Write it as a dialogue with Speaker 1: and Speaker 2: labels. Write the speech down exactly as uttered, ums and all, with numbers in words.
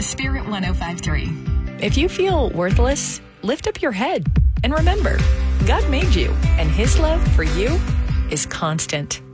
Speaker 1: Spirit one oh five three.
Speaker 2: If you feel worthless, lift up your head and remember, God made you, and His love for you is constant.